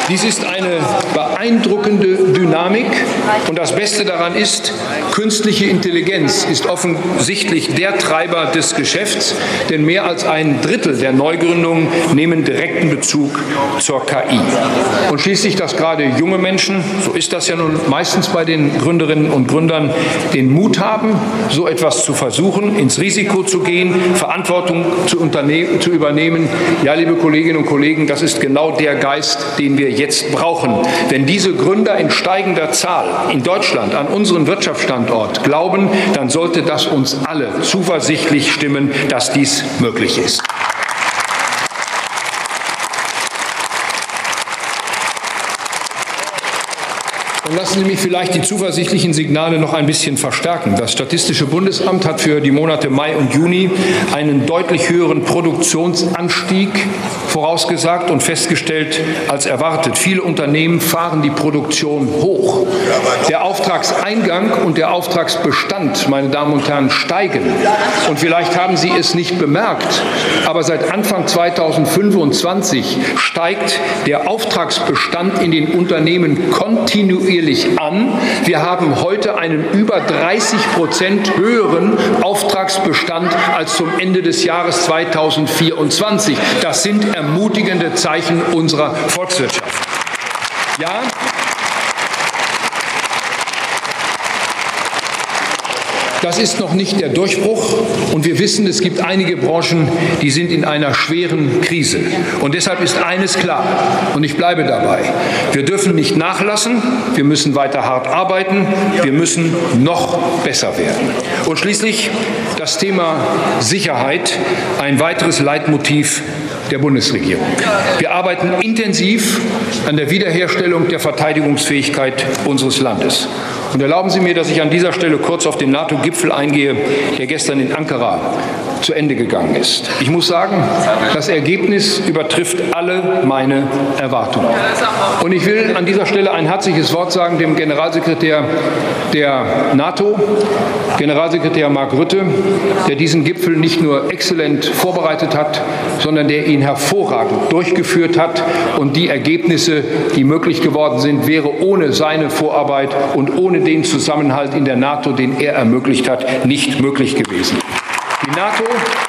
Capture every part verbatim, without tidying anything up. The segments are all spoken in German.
Dies ist eine beeindruckende Dynamik, und das Beste daran ist, künstliche Intelligenz ist offensichtlich der Treiber des Geschäfts, denn mehr als ein Drittel der Neugründungen nehmen direkten Bezug zur K I. Und schließlich, dass gerade junge Menschen, so ist das ja nun meistens bei den Gründerinnen und Gründern, den Mut haben, so etwas zu versuchen, ins Risiko zu gehen, Verantwortung zu, unternehmen, zu übernehmen. Ja, liebe Kolleginnen und Kollegen, das ist genau der Geist, den wir jetzt brauchen. Wenn diese Gründer in steigender Zahl in Deutschland an unseren Wirtschaftsstandort glauben, dann sollte das uns alle zuversichtlich stimmen, dass dies möglich ist. Und lassen Sie mich vielleicht die zuversichtlichen Signale noch ein bisschen verstärken. Das Statistische Bundesamt hat für die Monate Mai und Juni einen deutlich höheren Produktionsanstieg vorausgesagt und festgestellt als erwartet. Viele Unternehmen fahren die Produktion hoch. Der Auftragseingang und der Auftragsbestand, meine Damen und Herren, steigen. Und vielleicht haben Sie es nicht bemerkt, aber seit Anfang zweitausendfünfundzwanzig steigt der Auftragsbestand in den Unternehmen kontinuierlich an. Wir haben heute einen über dreißig Prozent höheren Auftragsbestand als zum Ende des Jahres zweitausendvierundzwanzig. Das sind ermutigende Zeichen unserer Volkswirtschaft. Ja, das ist noch nicht der Durchbruch, und wir wissen, es gibt einige Branchen, die sind in einer schweren Krise. Und deshalb ist eines klar, und ich bleibe dabei: Wir dürfen nicht nachlassen, wir müssen weiter hart arbeiten, wir müssen noch besser werden. Und schließlich das Thema Sicherheit, ein weiteres Leitmotiv der Bundesregierung. Wir arbeiten intensiv an der Wiederherstellung der Verteidigungsfähigkeit unseres Landes. Und erlauben Sie mir, dass ich an dieser Stelle kurz auf den NATO-Gipfel eingehe, der gestern in Ankara zu Ende gegangen ist. Ich muss sagen, das Ergebnis übertrifft alle meine Erwartungen. Und ich will an dieser Stelle ein herzliches Wort sagen dem Generalsekretär der NATO, Generalsekretär Mark Rutte, der diesen Gipfel nicht nur exzellent vorbereitet hat, sondern der ihn hervorragend durchgeführt hat. Und die Ergebnisse, die möglich geworden sind, wäre ohne seine Vorarbeit und ohne den Zusammenhalt in der NATO, den er ermöglicht hat, nicht möglich gewesen. Die NATO,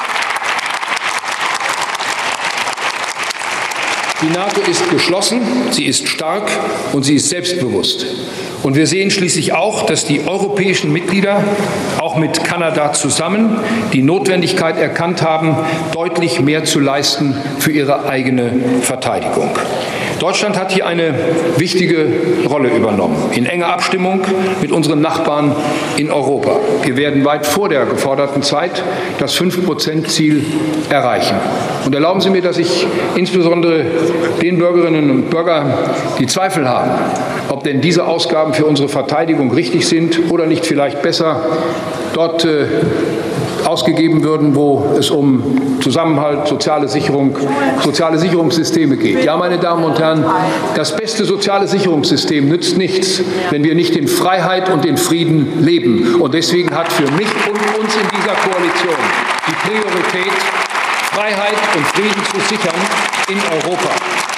die NATO ist geschlossen, sie ist stark und sie ist selbstbewusst. Und wir sehen schließlich auch, dass die europäischen Mitglieder, auch mit Kanada zusammen, die Notwendigkeit erkannt haben, deutlich mehr zu leisten für ihre eigene Verteidigung. Deutschland hat hier eine wichtige Rolle übernommen, in enger Abstimmung mit unseren Nachbarn in Europa. Wir werden weit vor der geforderten Zeit das fünf Prozent Ziel erreichen. Und erlauben Sie mir, dass ich insbesondere den Bürgerinnen und Bürgern, die Zweifel haben, ob denn diese Ausgaben für unsere Verteidigung richtig sind oder nicht vielleicht besser dort äh, ausgegeben würden, wo es um Zusammenhalt, soziale Sicherung, soziale Sicherungssysteme geht. Ja, meine Damen und Herren, das beste soziale Sicherungssystem nützt nichts, wenn wir nicht in Freiheit und in Frieden leben. Und deswegen hat für mich und uns in dieser Koalition die Priorität, Freiheit und Frieden zu sichern in Europa.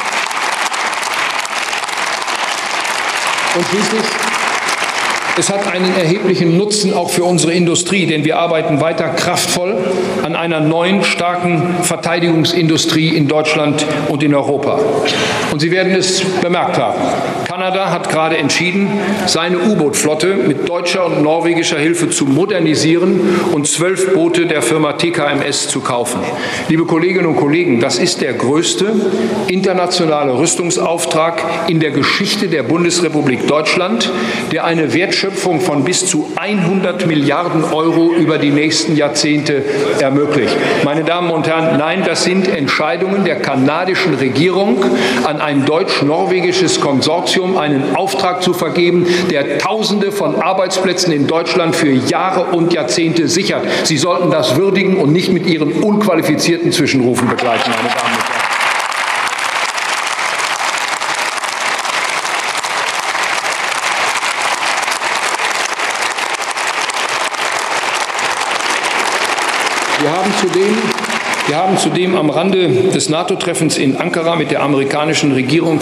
Und schließlich, es hat einen erheblichen Nutzen auch für unsere Industrie, denn wir arbeiten weiter kraftvoll an einer neuen, starken Verteidigungsindustrie in Deutschland und in Europa. Und Sie werden es bemerkt haben. Kanada hat gerade entschieden, seine U-Boot-Flotte mit deutscher und norwegischer Hilfe zu modernisieren und zwölf Boote der Firma T K M S zu kaufen. Liebe Kolleginnen und Kollegen, das ist der größte internationale Rüstungsauftrag in der Geschichte der Bundesrepublik Deutschland, der eine Wertschöpfung von bis zu hundert Milliarden Euro über die nächsten Jahrzehnte ermöglicht. Meine Damen und Herren, nein, das sind Entscheidungen der kanadischen Regierung, an ein deutsch-norwegisches Konsortium einen Auftrag zu vergeben, der Tausende von Arbeitsplätzen in Deutschland für Jahre und Jahrzehnte sichert. Sie sollten das würdigen und nicht mit Ihren unqualifizierten Zwischenrufen begleiten, meine Damen und Herren. Wir haben zudem, wir haben zudem am Rande des NATO-Treffens in Ankara mit der amerikanischen Regierung